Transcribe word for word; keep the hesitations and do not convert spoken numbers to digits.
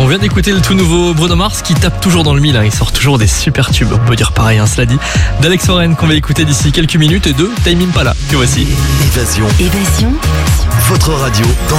vient d'écouter le tout nouveau Bruno Mars qui tape toujours dans le mille, hein. Il sort toujours des super tubes, on peut dire pareil, hein, cela dit. D'Alex Warren qu'on va écouter d'ici quelques minutes et de Tame Impala que voici. Évasion. Évasion. Votre radio dans